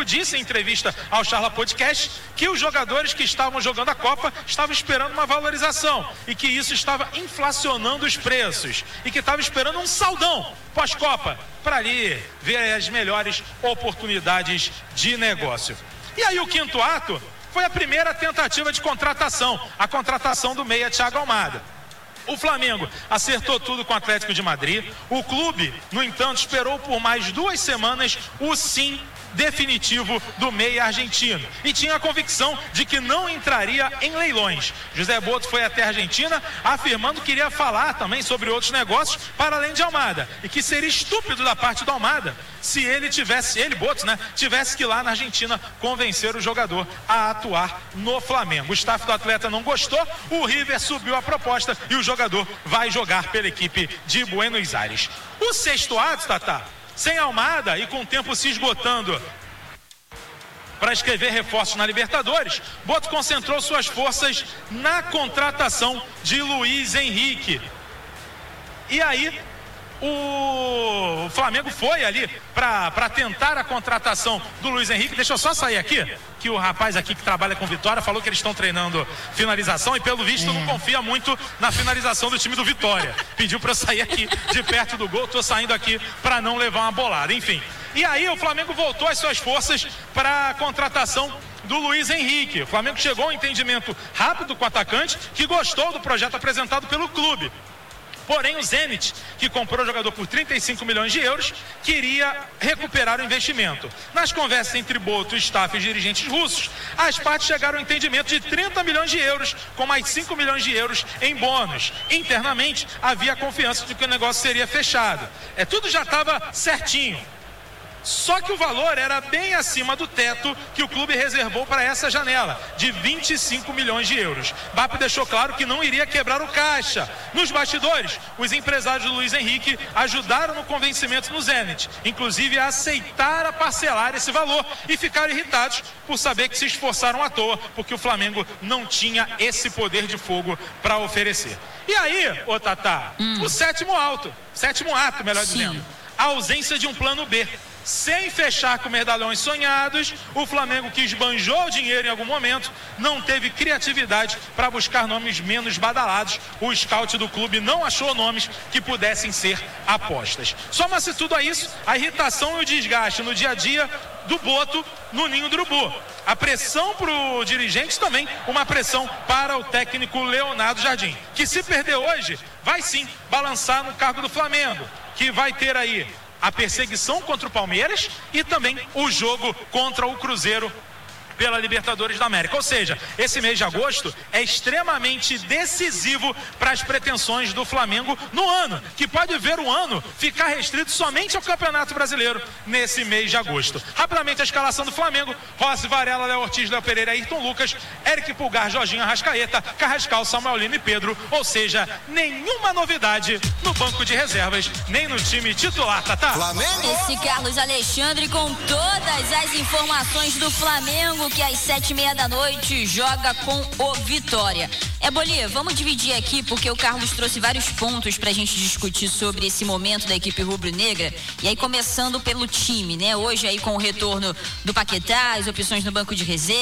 disse em entrevista ao Charla Podcast que os jogadores que estavam jogando a Copa estavam esperando uma valorização e que isso estava inflacionando os preços e que estava esperando um saldão pós-Copa para ali ver as melhores oportunidades de negócio. E aí o quinto ato foi a primeira tentativa de contratação, a contratação do meia Thiago Almada. O Flamengo acertou tudo com o Atlético de Madrid. O clube, no entanto, esperou por mais 2 semanas o sim definitivo do meia argentino e tinha a convicção de que não entraria em leilões. José Boto foi até a Argentina afirmando que iria falar também sobre outros negócios para além de Almada e que seria estúpido da parte do Almada se ele Boto, tivesse que ir lá na Argentina convencer o jogador a atuar no Flamengo. O staff do atleta não gostou, o River subiu a proposta e o jogador vai jogar pela equipe de Buenos Aires. O sexto ato, Tatá, sem Almada e com o tempo se esgotando para escrever reforços na Libertadores, Boto concentrou suas forças na contratação de Luiz Henrique. E aí o Flamengo foi ali para tentar a contratação do Luiz Henrique. Deixa eu só sair aqui, que o rapaz aqui que trabalha com Vitória falou que eles estão treinando finalização e pelo visto não confia muito na finalização do time do Vitória. Pediu para eu sair aqui de perto do gol, tô saindo aqui para não levar uma bolada, enfim. E aí o Flamengo voltou às suas forças para a contratação do Luiz Henrique. O Flamengo chegou a um entendimento rápido com o atacante, que gostou do projeto apresentado pelo clube. Porém, o Zenit, que comprou o jogador por 35 milhões de euros, queria recuperar o investimento. Nas conversas entre Boto, staff e dirigentes russos, as partes chegaram ao entendimento de 30 milhões de euros, com mais 5 milhões de euros em bônus. Internamente, havia confiança de que o negócio seria fechado. Tudo já estava certinho. Só que o valor era bem acima do teto que o clube reservou para essa janela, de 25 milhões de euros. BAP deixou claro que não iria quebrar o caixa. Nos bastidores, os empresários do Luiz Henrique ajudaram no convencimento no Zenit, inclusive a aceitar a parcelar esse valor e ficaram irritados por saber que se esforçaram à toa, porque o Flamengo não tinha esse poder de fogo para oferecer. E aí, ô Tatá, o sétimo ato, melhor dizendo, a ausência de um plano B. Sem fechar com medalhões sonhados, o Flamengo, que esbanjou o dinheiro em algum momento, não teve criatividade para buscar nomes menos badalados. O scout do clube não achou nomes que pudessem ser apostas. Soma-se tudo a isso, a irritação e o desgaste no dia a dia do Boto no ninho do urubu. A pressão para o dirigente também, uma pressão para o técnico Leonardo Jardim, que se perder hoje, vai sim balançar no cargo do Flamengo, que vai ter aí a perseguição contra o Palmeiras e também o jogo contra o Cruzeiro pela Libertadores da América. Ou seja, esse mês de agosto é extremamente decisivo para as pretensões do Flamengo no ano, que pode ver o ano ficar restrito somente ao Campeonato Brasileiro nesse mês de agosto. Rapidamente a escalação do Flamengo: Rossi, Varela, Léo Ortiz, Léo Pereira, Ayrton Lucas, Eric Pulgar, Jorginho, Arrascaeta, Carrascal, Samuel Lino e Pedro. Ou seja, nenhuma novidade no banco de reservas, nem no time titular, Tatá. Flamengo. Esse Carlos Alexandre com todas as informações do Flamengo, que às 7h30 da noite joga com o Vitória. Bolinha, vamos dividir aqui, porque o Carlos trouxe vários pontos pra gente discutir sobre esse momento da equipe rubro-negra. E aí começando pelo time, né? Hoje aí com o retorno do Paquetá, as opções no banco de reserva.